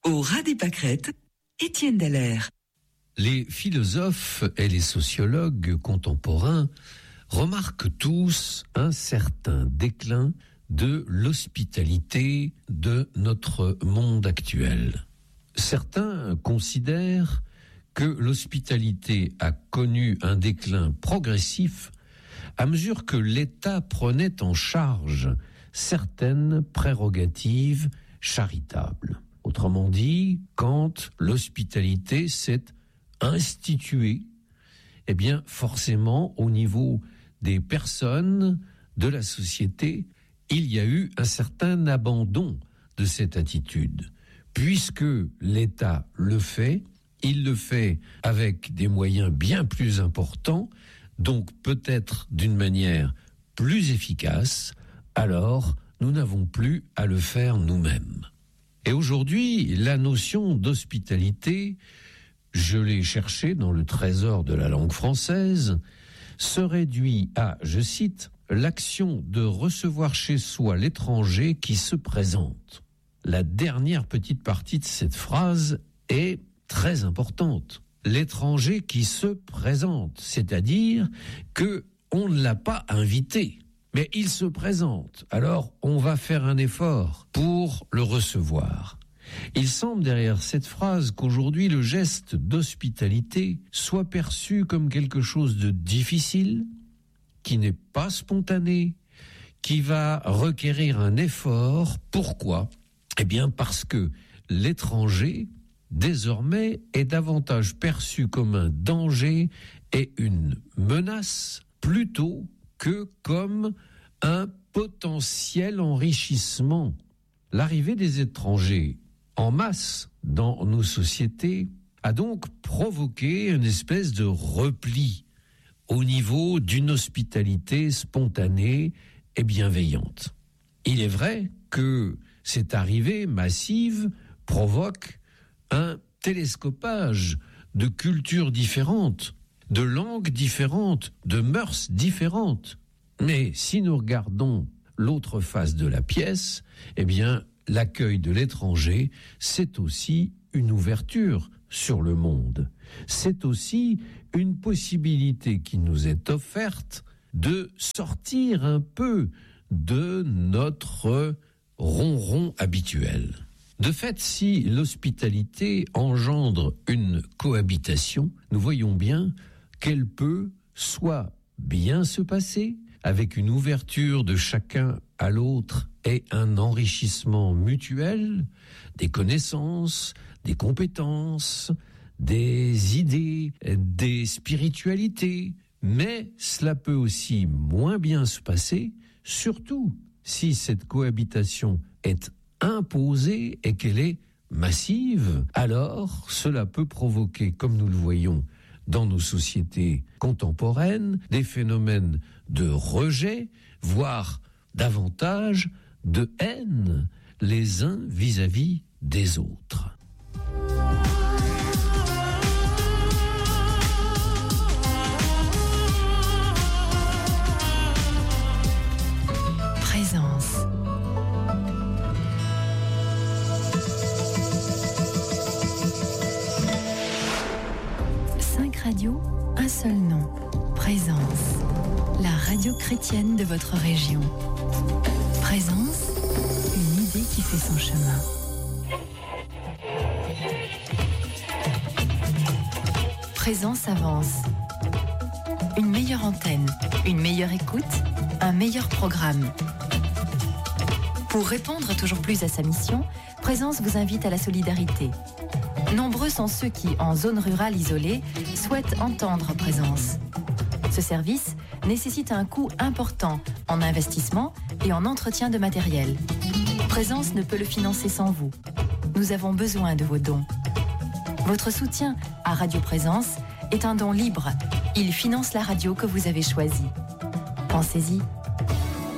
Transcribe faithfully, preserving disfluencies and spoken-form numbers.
Au ras des pâquerettes, Étienne Dallaire. Les philosophes et les sociologues contemporains remarquent tous un certain déclin de l'hospitalité de notre monde actuel. Certains considèrent que l'hospitalité a connu un déclin progressif à mesure que l'État prenait en charge certaines prérogatives charitables. Autrement dit, quand l'hospitalité s'est instituée, eh bien, forcément, au niveau des personnes, de la société, il y a eu un certain abandon de cette attitude. Puisque l'État le fait, il le fait avec des moyens bien plus importants, donc peut-être d'une manière plus efficace, alors nous n'avons plus à le faire nous-mêmes. Et aujourd'hui, la notion d'hospitalité, je l'ai cherchée dans le trésor de la langue française, se réduit à, je cite, l'action de recevoir chez soi l'étranger qui se présente. La dernière petite partie de cette phrase est très importante. L'étranger qui se présente, c'est-à-dire que on ne l'a pas invité, mais il se présente. Alors, on va faire un effort pour le recevoir. Il semble derrière cette phrase qu'aujourd'hui le geste d'hospitalité soit perçu comme quelque chose de difficile, qui n'est pas spontané, qui va requérir un effort. Pourquoi ? Eh bien parce que l'étranger, désormais, est davantage perçu comme un danger et une menace, plutôt que comme un potentiel enrichissement. L'arrivée des étrangers en masse dans nos sociétés a donc provoqué une espèce de repli au niveau d'une hospitalité spontanée et bienveillante. Il est vrai que cette arrivée massive provoque un télescopage de cultures différentes, de langues différentes, de mœurs différentes. Mais si nous regardons l'autre face de la pièce, eh bien, l'accueil de l'étranger, c'est aussi une ouverture sur le monde. C'est aussi une possibilité qui nous est offerte de sortir un peu de notre ronron habituel. De fait, si l'hospitalité engendre une cohabitation, nous voyons bien qu'elle peut soit bien se passer, avec une ouverture de chacun à l'autre et un enrichissement mutuel des connaissances, des compétences, des idées, des spiritualités. Mais cela peut aussi moins bien se passer, surtout si cette cohabitation est imposée et qu'elle est massive. Alors, cela peut provoquer, comme nous le voyons dans nos sociétés contemporaines, des phénomènes de rejet, voire davantage de haine les uns vis-à-vis des autres. Présence. Cinq radios, un seul nom. Présence. La radio chrétienne de votre région. Présence, une idée qui fait son chemin. Présence avance. Une meilleure antenne, une meilleure écoute, un meilleur programme. Pour répondre toujours plus à sa mission, Présence vous invite à la solidarité. Nombreux sont ceux qui, en zone rurale isolée, souhaitent entendre Présence. Ce service nécessite un coût important en investissement et en entretien de matériel. Présence ne peut le financer sans vous. Nous avons besoin de vos dons. Votre soutien à Radio Présence est un don libre. Il finance la radio que vous avez choisie. Pensez-y.